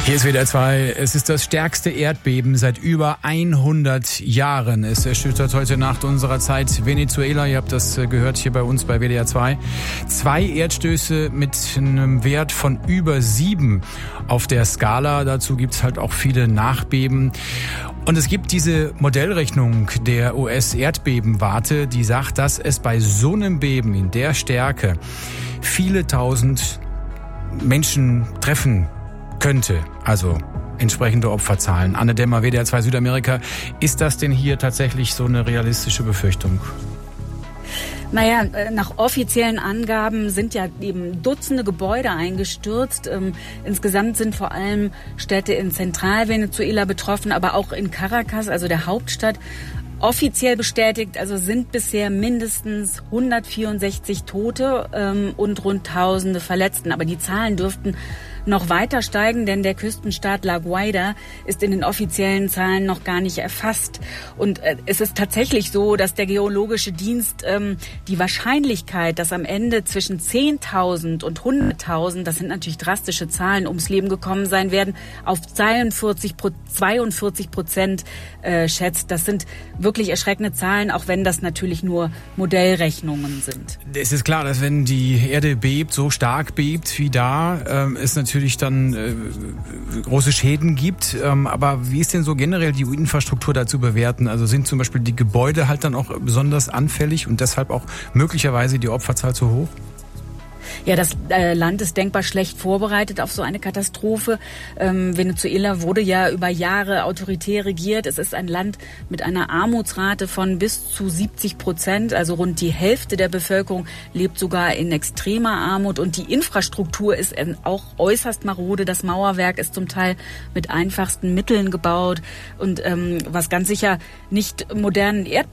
Hier ist WDR 2. Es ist das stärkste Erdbeben seit über 100 Jahren. Es erschüttert heute Nacht unserer Zeit Venezuela. Ihr habt das gehört hier bei uns bei WDR 2. 2 Erdstöße mit einem Wert von über 7 auf der Skala. Dazu gibt's halt auch viele Nachbeben. Und es gibt diese Modellrechnung der US-Erdbebenwarte, die sagt, dass es bei so einem Beben in der Stärke viele tausend Menschen treffen könnte, also entsprechende Opferzahlen. Anne Dämmer, WDR 2 Südamerika. Ist das denn hier tatsächlich so eine realistische Befürchtung? Naja, nach offiziellen Angaben sind ja eben Dutzende Gebäude eingestürzt. Insgesamt sind vor allem Städte in Zentralvenezuela betroffen, aber auch in Caracas, also der Hauptstadt. Offiziell bestätigt, also sind bisher mindestens 164 Tote und rund Tausende Verletzten. Aber die Zahlen dürften noch weiter steigen, denn der Küstenstaat La Guaira ist in den offiziellen Zahlen noch gar nicht erfasst. Und es ist tatsächlich so, dass der Geologische Dienst die Wahrscheinlichkeit, dass am Ende zwischen 10.000 und 100.000, das sind natürlich drastische Zahlen, ums Leben gekommen sein werden, auf 42% schätzt. Das sind wirklich erschreckende Zahlen, auch wenn das natürlich nur Modellrechnungen sind. Es ist klar, dass wenn die Erde bebt, so stark bebt wie da, es natürlich dann große Schäden gibt. Aber wie ist denn so generell die Infrastruktur da zu bewerten? Also sind zum Beispiel die Gebäude halt dann auch besonders anfällig und deshalb auch möglicherweise die Opferzahl zu hoch? Ja, das Land ist denkbar schlecht vorbereitet auf so eine Katastrophe. Venezuela wurde ja über Jahre autoritär regiert. Es ist ein Land mit einer Armutsrate von bis zu 70%. Also rund die Hälfte der Bevölkerung lebt sogar in extremer Armut. Und die Infrastruktur ist auch äußerst marode. Das Mauerwerk ist zum Teil mit einfachsten Mitteln gebaut. Und was ganz sicher nicht modernen Erdbeben